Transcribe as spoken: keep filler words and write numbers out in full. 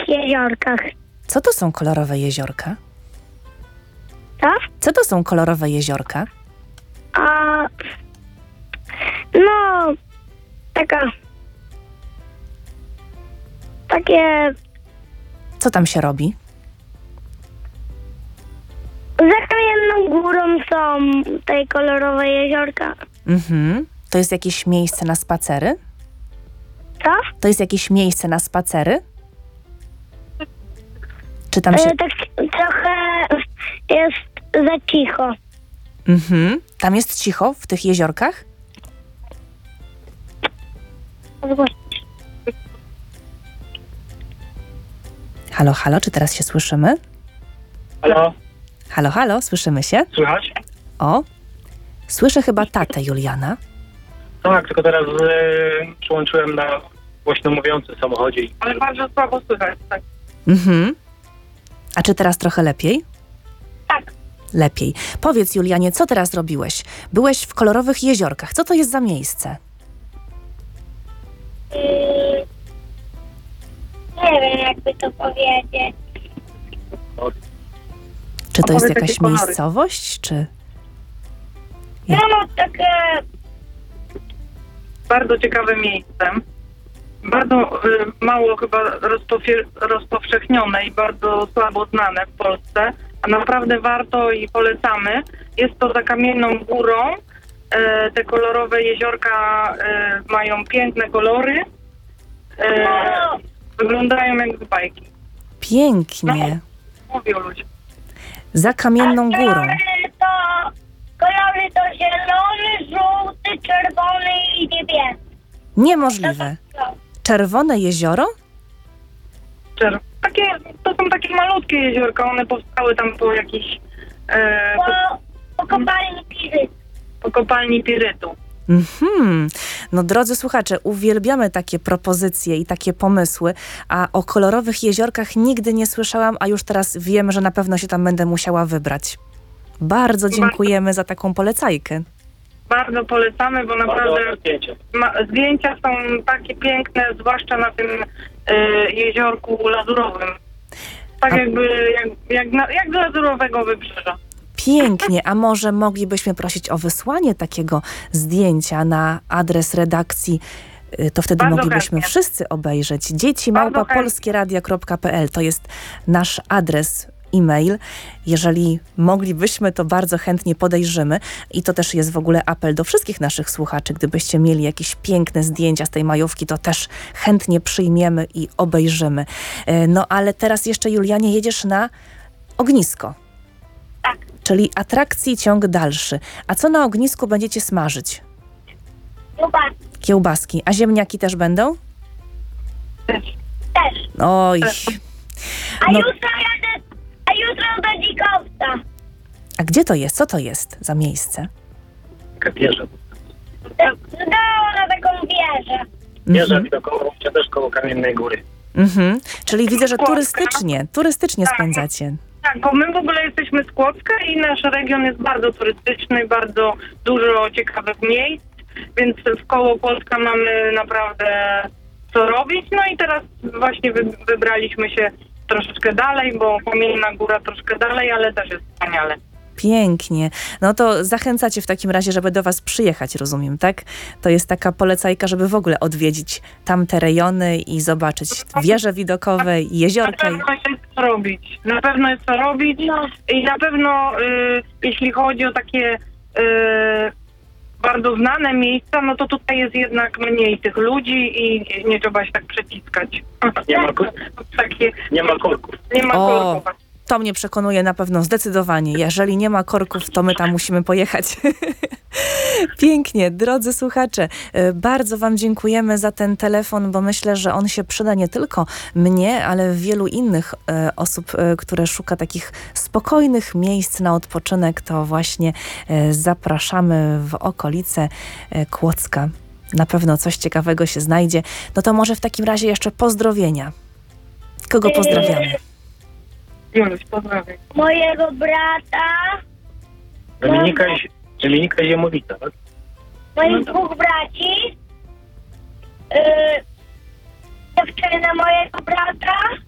kolorowych jeziorkach. Co to są kolorowe jeziorka? Co? Co to są kolorowe jeziorka? A... No... Taka... Takie... Co tam się robi? Za kamienną górą są te kolorowe jeziorka. Mhm. To jest jakieś miejsce na spacery? Co? To jest jakieś miejsce na spacery? Czy tam się... E, tak trochę jest za cicho. Mhm. Tam jest cicho w tych jeziorkach? Halo, halo, czy teraz się słyszymy? Halo, Halo, halo, słyszymy się? słychać? O, słyszę chyba tatę Juliana. Tak, tylko teraz e, przyłączyłem na głośno mówiący samochodzie. Ale bardzo słabo słychać, tak. Mhm. A czy teraz trochę lepiej? Tak. Lepiej. Powiedz, Julianie, co teraz robiłeś? Byłeś w kolorowych jeziorkach. Co to jest za miejsce? Yy, nie wiem, jakby to powiedzieć. Czy to A jest powiedz, jakaś jakie kolory? miejscowość, czy... No, takie... Bardzo ciekawym miejscem. Bardzo y, mało chyba rozpowie- rozpowszechnione i bardzo słabo znane w Polsce, a naprawdę warto i polecamy. Jest to za kamienną górą. Y, te kolorowe jeziorka y, mają piękne kolory. Y, No, wyglądają jak z bajki. Pięknie. Mówią ludzie. Za kamienną a górą. kolory to... Kolory to zielony, żółty, czerwony i niebieski. Niemożliwe. No. Czerwone jezioro? Czer- Takie, to są takie malutkie jeziorka. One powstały tam po jakiejś e, po, Po, po kopalni Piry. po kopalni pirytu. Mhm. No drodzy słuchacze, uwielbiamy takie propozycje i takie pomysły, a o kolorowych jeziorkach nigdy nie słyszałam, a już teraz wiem, że na pewno się tam będę musiała wybrać. Bardzo dziękujemy za taką polecajkę. Bardzo polecamy, bo Bardzo naprawdę ładne zdjęcie. ma, zdjęcia są takie piękne, zwłaszcza na tym e, jeziorku lazurowym. Tak A- jakby, jak, jak, na, jak z lazurowego wybrzeża. Pięknie, a może moglibyśmy prosić o wysłanie takiego zdjęcia na adres redakcji, y, to wtedy Bardzo moglibyśmy chętnie. wszyscy obejrzeć. dzieci małpa Bardzo chętnie. polskieradio kropka p l to jest nasz adres e-mail. Jeżeli moglibyśmy, to bardzo chętnie podejrzymy i to też jest w ogóle apel do wszystkich naszych słuchaczy. Gdybyście mieli jakieś piękne zdjęcia z tej majówki, to też chętnie przyjmiemy i obejrzymy. Y, No ale teraz jeszcze, Julianie, jedziesz na ognisko. Tak. Czyli atrakcji ciąg dalszy. A co na ognisku będziecie smażyć? Chyba Kiełbaski. A ziemniaki też będą? Też. też. Oj. A No, jutro jadę... A jutro do Dzikowca. a gdzie to jest? Co to jest za miejsce? Taka wieża. Zdało na taką wieżę. Wieża Mhm. widokowa też koło Kamiennej Góry. Mhm. Czyli widzę, że Kłodzka. turystycznie, turystycznie Tak. spędzacie. Tak, bo my w ogóle jesteśmy z Kłodzka i nasz region jest bardzo turystyczny, bardzo dużo ciekawych miejsc, więc w koło Kłodzka mamy naprawdę co robić. No i teraz właśnie wy, wybraliśmy się troszeczkę dalej, bo Kamienna Góra troszkę dalej, ale też jest wspaniale. Pięknie. No to zachęcacie w takim razie, żeby do was przyjechać, rozumiem, tak? To jest taka polecajka, żeby w ogóle odwiedzić tamte rejony i zobaczyć wieże widokowe, Na jeziorka. i- pewno jest co robić. Na pewno jest co robić No. i na pewno y, jeśli chodzi o takie y, bardzo znane miejsca, no to tutaj jest jednak mniej tych ludzi i nie trzeba się tak przeciskać. Nie ma, kur- Takie, nie ma korków. nie ma O. korków. To mnie przekonuje na pewno zdecydowanie. Jeżeli nie ma korków, to my tam musimy pojechać. Pięknie, drodzy słuchacze, y, bardzo wam dziękujemy za ten telefon, bo myślę, że on się przyda nie tylko mnie, ale wielu innych y, osób, y, które szuka takich spokojnych miejsc na odpoczynek, to właśnie y, zapraszamy w okolice y, Kłodzka. Na pewno coś ciekawego się znajdzie. No to może w takim razie jeszcze pozdrowienia. Kogo pozdrawiamy? Juluś, pozdrawiam. Mojego brata, Dominika i, Dominika i Ziemowita, tak? moich dwóch braci, yy, dziewczynę mojego brata